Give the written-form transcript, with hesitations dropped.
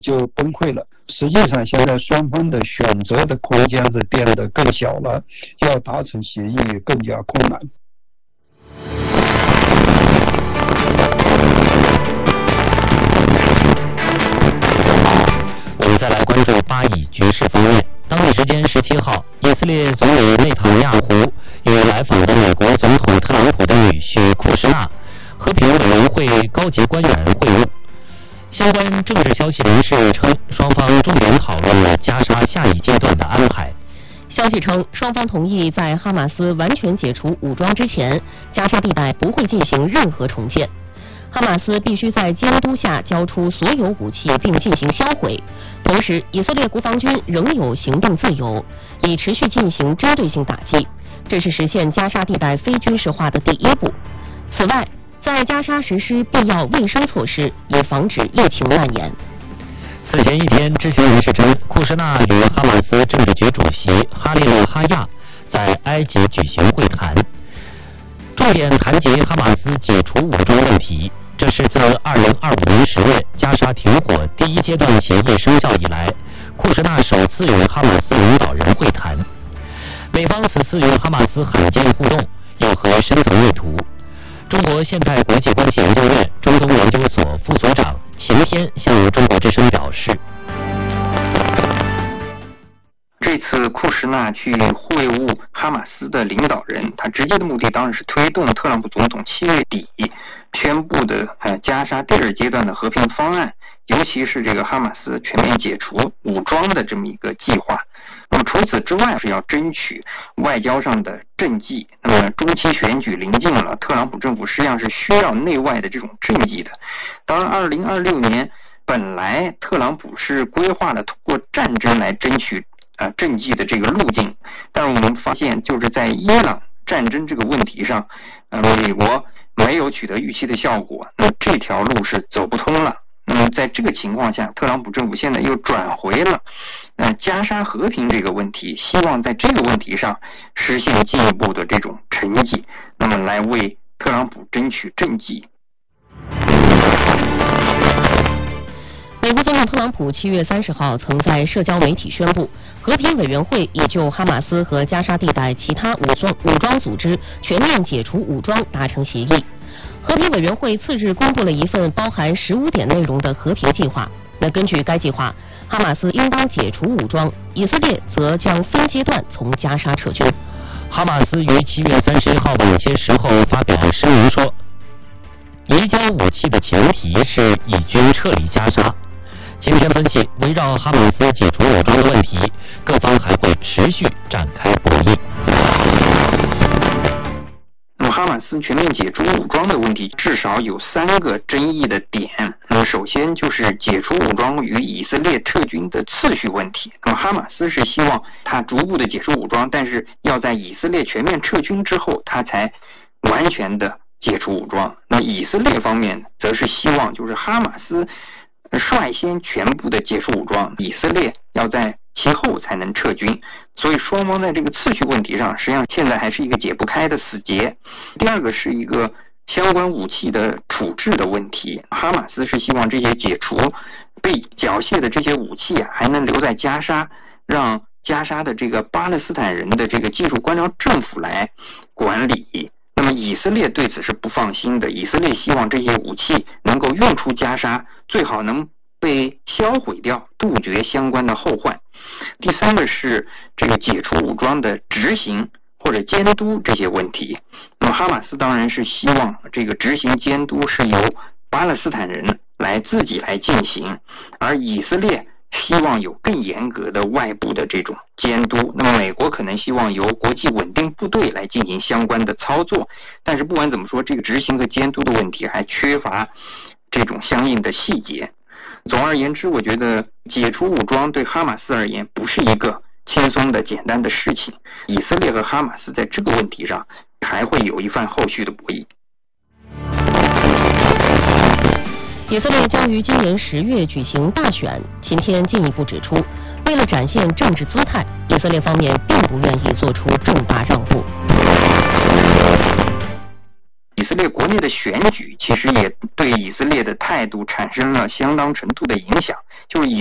就崩溃了。实际上，现在双方的选择的空间是变得更小了，要达成协议更加困难。 我们再来关注巴以局势方面。当地时间17号，以色列总理内塔尼亚胡与来访的美国总统特朗普的女婿库什纳和平委员会高级官员会晤。相关政治消息人士称，双方重点讨论了加沙下一阶段的安排。 消息称，双方同意在哈马斯完全解除武装之前，加沙地带不会进行任何重建。哈马斯必须在监督下交出所有武器并进行销毁，同时以色列国防军仍有行动自由，以持续进行针对性打击，这是实现加沙地带非军事化的第一步。此外，在加沙实施必要卫生措施，以防止疫情蔓延。 此前一天，知情人士称，库什纳与哈马斯政治局主席哈利勒哈亚在埃及举行会谈，重点谈及哈马斯解除武装问题。这是自2025年10月加沙停火第一阶段协议生效以来，库什纳首次与哈马斯领导人会谈。美方此次与哈马斯罕见互动，有何深层意图？中国现代国际关系研究院中东研究所副所长秦天向中国之声表示， 这次库什纳去会晤哈马斯的领导人，他直接的目的当然是推动特朗普总统7月底宣布的加沙第2阶段的和平方案，尤其是这个哈马斯全面解除武装的这么一个计划。那么除此之外，是要争取外交上的政绩。那么中期选举临近了，特朗普政府实际上是需要内外的这种政绩的。当然2026年本来特朗普是规划了通过战争来争取政绩的这个路径，但是我们发现就是在伊朗战争这个问题上，美国没有取得预期的效果，那么这条路是走不通了。那么在这个情况下，特朗普政府现在又转回了加沙和平这个问题，希望在这个问题上实现进一步的这种成绩，那么来为特朗普争取政绩。 美国总统特朗普7月30号曾在社交媒体宣布，和平委员会已就哈马斯和加沙地带其他武装组织全面解除武装达成协议。和平委员会次日公布了一份包含15点内容的和平计划。那根据该计划，哈马斯应当解除武装，以色列则将分阶段从加沙撤军。 哈马斯于7月31号晚些时候发表声明说，移交武器的前提是以军撤离加沙。今天分析，围绕哈马斯解除武装的问题，各方还会持续展开博弈。 那么哈马斯全面解除武装的问题至少有3个争议的点。那么首先就是解除武装与以色列撤军的次序问题。那么哈马斯是希望他逐步的解除武装，但是要在以色列全面撤军之后，他才完全的解除武装。那以色列方面则是希望就是哈马斯率先全部的结束武装，以色列要在其后才能撤军。所以双方在这个次序问题上，实际上现在还是一个解不开的死结。第二个是一个相关武器的处置的问题。哈马斯是希望这些解除被缴械的这些武器还能留在加沙，让加沙的这个巴勒斯坦人的这个技术官僚政府来管理。那么以色列对此是不放心的，以色列希望这些武器能够运出加沙，最好能被销毁掉，杜绝相关的后患。第三个是这个解除武装的执行或者监督这些问题。那么哈马斯当然是希望这个执行监督是由巴勒斯坦人自己来进行，而以色列希望有更严格的外部的这种监督。那么美国可能希望由国际稳定部队来进行相关的操作，但是不管怎么说，这个执行和监督的问题还缺乏这种相应的细节。总而言之，我觉得解除武装对哈马斯而言不是一个轻松的简单的事情，以色列和哈马斯在这个问题上还会有一番后续的博弈。 以色列将于今年10月举行大选。今天进一步指出，为了展现政治姿态，以色列方面并不愿意做出重大让步。 以色列国内的选举其实也对以色列的态度产生了相当程度的影响，就是